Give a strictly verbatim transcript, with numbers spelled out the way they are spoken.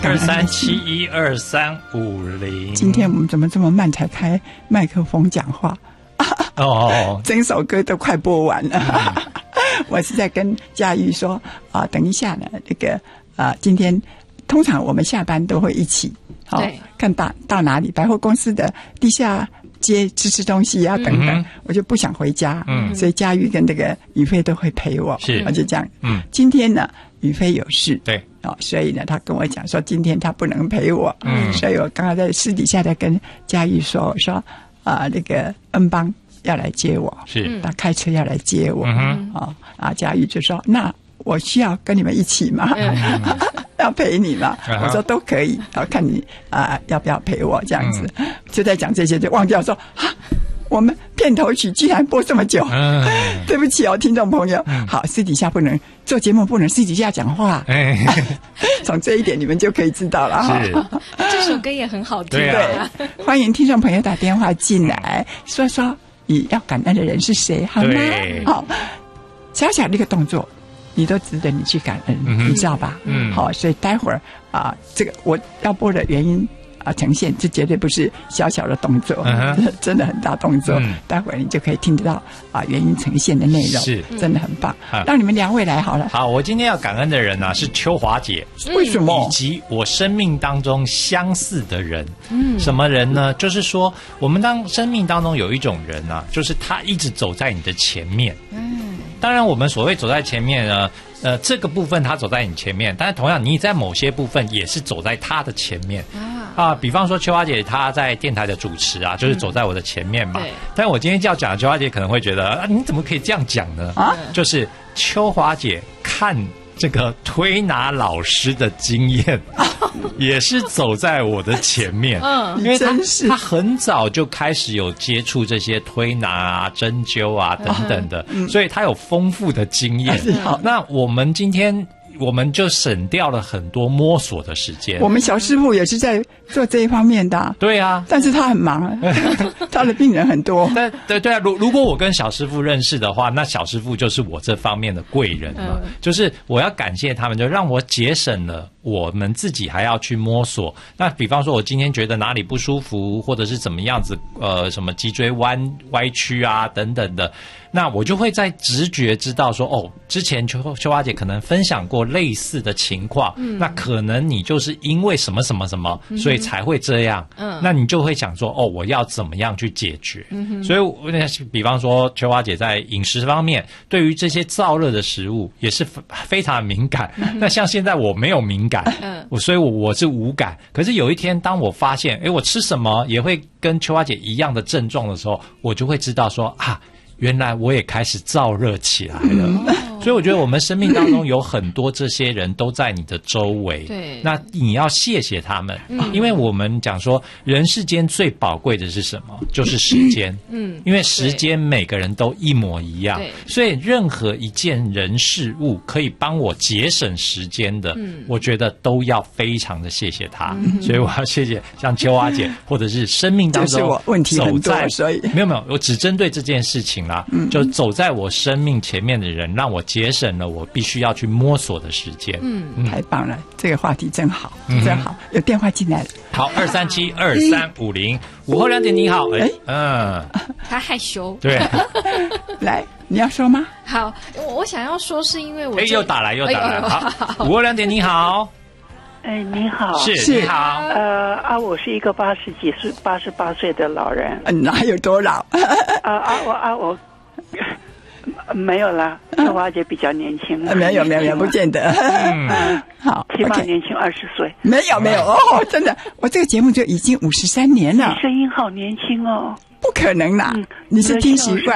二三七一二三五零。 今天我们怎么这么慢才开麦克风讲话？哦，整首歌都快播完了。嗯、我是在跟嘉玉说啊，等一下呢，这个啊，今天通常我们下班都会一起，好、哦、看到到哪里，百货公司的地下街吃吃东西啊等等，嗯、我就不想回家，嗯，所以嘉玉跟这个宇飞都会陪我， 是， 我就这样，嗯，今天呢，宇飞有事， 对。 哦，所以呢，他跟我讲说，今天他不能陪我，嗯，所以我刚刚在私底下在跟嘉玉说，我说啊、呃，那个恩邦要来接我， 是， 他开车要来接我，嗯，哦，啊，嘉玉就说，那我需要跟你们一起吗？嗯、要陪你吗？嗯、我说都可以，好看你啊、呃、要不要陪我这样子，嗯、就在讲这些，就忘掉说啊。我们片头曲居然播这么久，嗯、对不起哦，听众朋友。嗯、好，私底下不能做节目，不能私底下讲话。哎、从这一点你们就可以知道了哈。 是，这首歌也很好听。 对啊， 欢迎听众朋友打电话进来，说说你要感恩的人是谁，好吗？好，小小的一个动作，你都值得你去感恩，嗯、你知道吧？嗯，好，所以待会儿啊、呃，这个我要播的原因。啊，呈现这绝对不是小小的动作，嗯、真的很大动作。嗯、待会儿你就可以听得到啊，原因呈现的内容是真的很棒。嗯、让你们两位来好了。 好，我今天要感恩的人呢、啊、是秋华姐， 为什么？ 以及我生命当中相似的人。嗯，什么人呢？就是说，我们当生命当中有一种人啊，就是他一直走在你的前面。嗯，当然，我们所谓走在前面呢。呃，这个部分他走在你前面，但是同样你在某些部分也是走在他的前面啊。啊，比方说秋华姐她在电台的主持啊，就是走在我的前面嘛。嗯、但是我今天要讲的秋华姐可能会觉得啊，你怎么可以这样讲呢？啊，就是秋华姐看这个推拿老师的经验，也是走在我的前面。嗯，因为他他很早就开始有接触这些推拿啊、针灸啊等等的，嗯、所以他有丰富的经验。嗯、那我们今天。我们就省掉了很多摸索的时间。 我们小师傅也是在做这一方面的、啊。 对啊， 但是他很忙，他的病人很多。 对对对啊，如如果我跟小师傅认识的话，那小师傅就是我这方面的贵人了。嗯、就是我要感谢他们，就让我节省了我们自己还要去摸索。那比方说，我今天觉得哪里不舒服，或者是怎么样子，呃，什么脊椎弯歪曲啊等等的。那我就会在直觉知道说，哦，之前秋秋华姐可能分享过类似的情况，嗯、那可能你就是因为什么什么什么，嗯、所以才会这样。嗯，那你就会想说，哦，我要怎么样去解决？嗯、所以，比方说秋华姐在饮食方面，对于这些燥热的食物也是非常敏感。嗯、那像现在我没有敏感，嗯，我所以我我是无感。可是有一天，当我发现，哎，我吃什么也会跟秋华姐一样的症状的时候，我就会知道说啊。原来我也开始燥热起来了，嗯、所以我觉得我们生命当中有很多这些人都在你的周围，对，那你要谢谢他们，嗯、因为我们讲说人世间最宝贵的是什么？就是时间，嗯，因为时间每个人都一模一样，所以任何一件人事物可以帮我节省时间的，嗯、我觉得都要非常的谢谢他，嗯、所以我要谢谢像秋华姐，或者是生命当中就是我问题很多，所以没有没有，我只针对这件事情啦。嗯，就走在我生命前面的人，让我节省了我必须要去摸索的时间。嗯， 嗯太棒了，这个话题真好，嗯、真好。有电话进来了， 好，二三七二三五零，午后两点，你好，哎，嗯， 他害羞， 对， 来，你要说吗？ 好，我我想要说是因为我， 哎，又打来又打来，哎、好，午后两点，你好。 哎，你好， 是， 是你好， 呃啊，我是一个八十几岁、八十八岁的老人， 嗯，哪有多老？ 啊啊，我啊我没有啦，秋华姐比较年轻， 没有没有没有，不见得，嗯，好， 起码年轻二十岁， 没有没有哦，真的，我这个节目就已经五十三年了， 你声音好年轻哦， 不可能啦，嗯、你是听习惯。